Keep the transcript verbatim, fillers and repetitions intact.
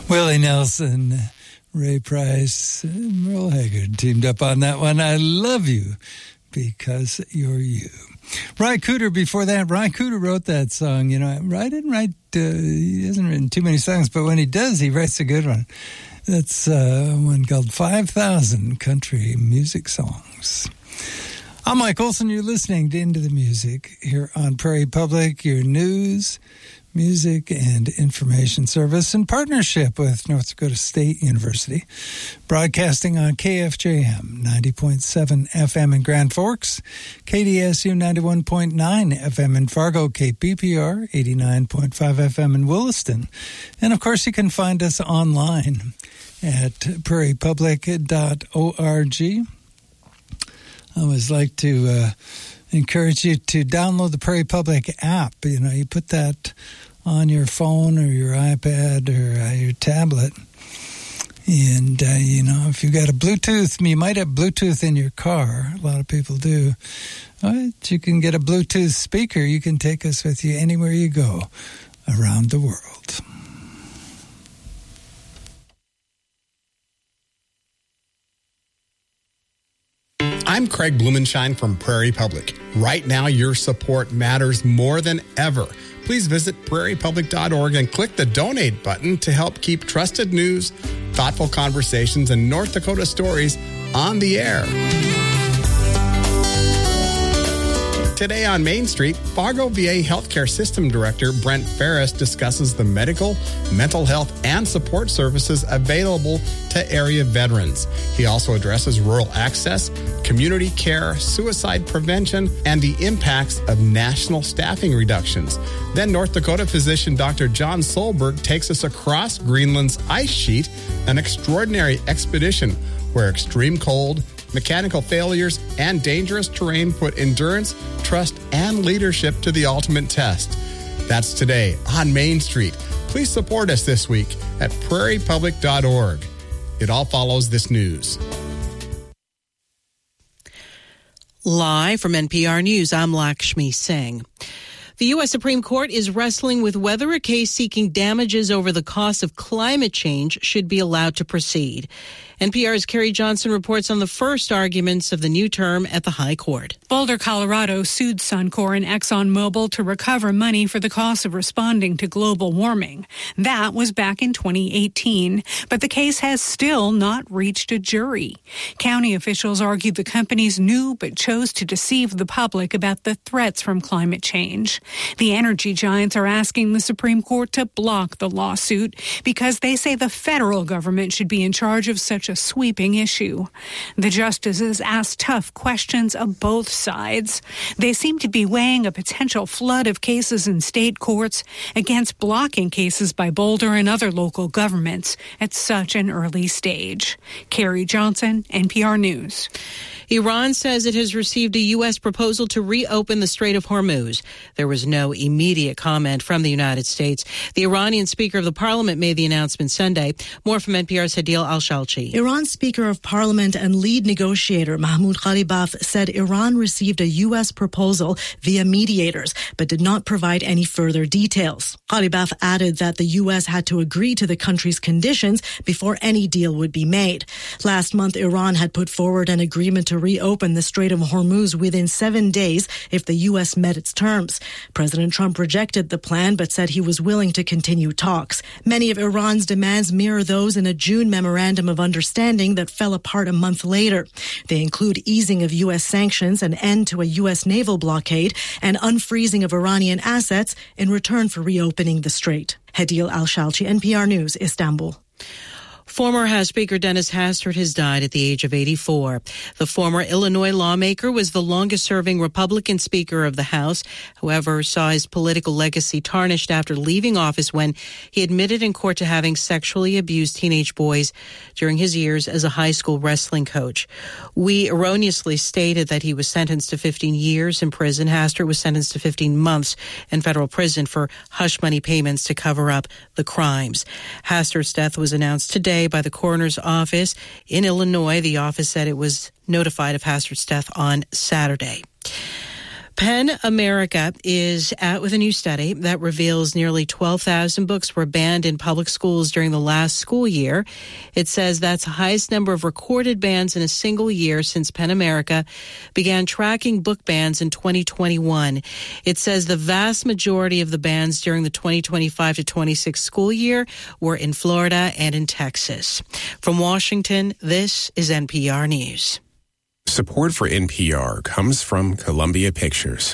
Willie Nelson, Ray Price, and Merle Haggard teamed up on that one. I love you because you're you. Ry Cooder before that. Ry Cooder wrote that song. You know, Ry didn't write, uh, he hasn't written too many songs, but when he does, he writes a good one. That's uh, one called five thousand Country Music Songs. I'm Mike Olson. You're listening to Into the Music here on Prairie Public, your news, music, and information service in partnership with North Dakota State University, broadcasting on K F J M ninety point seven F M in Grand Forks, K D S U ninety-one point nine F M in Fargo, K P P R eighty-nine point five F M in Williston. And, of course, you can find us online at prairie public dot org. I always like to uh, encourage you to download the Prairie Public app. You know, you put that on your phone or your iPad or uh, your tablet. And, uh, you know, if you've got a Bluetooth, you might have Bluetooth in your car. A lot of people do. But you can get a Bluetooth speaker. You can take us with you anywhere you go around the world. I'm Craig Blumenshine from Prairie Public. Right now, your support matters more than ever. Please visit prairie public dot org and click the donate button to help keep trusted news, thoughtful conversations, and North Dakota stories on the air. Today on Main Street, Fargo V A Healthcare System Director Brent Ferris discusses the medical, mental health, and support services available to area veterans. He also addresses rural access, community care, suicide prevention, and the impacts of national staffing reductions. Then North Dakota physician Doctor John Solberg takes us across Greenland's ice sheet, an extraordinary expedition where extreme cold, mechanical failures, and dangerous terrain put endurance, trust, and leadership to the ultimate test. That's today on Main Street. Please support us this week at prairie public dot org. It all follows this news. Live from N P R News, I'm Lakshmi Singh. The U S Supreme Court is wrestling with whether a case seeking damages over the cost of climate change should be allowed to proceed. N P R's Carrie Johnson reports on the first arguments of the new term at the High Court. Boulder, Colorado sued Suncor and ExxonMobil to recover money for the cost of responding to global warming. That was back in twenty eighteen, but the case has still not reached a jury. County officials argued the companies knew but chose to deceive the public about the threats from climate change. The energy giants are asking the Supreme Court to block the lawsuit because they say the federal government should be in charge of such a sweeping issue. The justices asked tough questions of both sides. They seem to be weighing a potential flood of cases in state courts against blocking cases by Boulder and other local governments at such an early stage. Carrie Johnson, N P R News. Iran says it has received a U S proposal to reopen the Strait of Hormuz. There was no immediate comment from the United States. The Iranian Speaker of the Parliament made the announcement Sunday. More from N P R's Hadil Al-Shalchi. Iran's Speaker of Parliament and lead negotiator Mahmoud Ghalibaf said Iran received a U S proposal via mediators, but did not provide any further details. Ghalibaf added that the U S had to agree to the country's conditions before any deal would be made. Last month, Iran had put forward an agreement to reopen the Strait of Hormuz within seven days if the U S met its terms. President Trump rejected the plan but said he was willing to continue talks. Many of Iran's demands mirror those in a June memorandum of understanding that fell apart a month later. They include easing of U S sanctions, an end to a U S naval blockade, and unfreezing of Iranian assets in return for reopening the strait. Hadil Al-Shalchi, N P R News, Istanbul. Former House Speaker Dennis Hastert has died at the age of eighty-four. The former Illinois lawmaker was the longest-serving Republican Speaker of the House, however, saw his political legacy tarnished after leaving office when he admitted in court to having sexually abused teenage boys during his years as a high school wrestling coach. We erroneously stated that he was sentenced to fifteen years in prison. Hastert was sentenced to fifteen months in federal prison for hush money payments to cover up the crimes. Hastert's death was announced today by the coroner's office in Illinois. The office said it was notified of Hastert's death on Saturday. PEN America is out with a new study that reveals nearly twelve thousand books were banned in public schools during the last school year. It says that's the highest number of recorded bans in a single year since PEN America began tracking book bans in twenty twenty-one. It says the vast majority of the bans during the twenty twenty-five to twenty-six school year were in Florida and in Texas. From Washington, this is N P R News. Support for N P R comes from Columbia Pictures.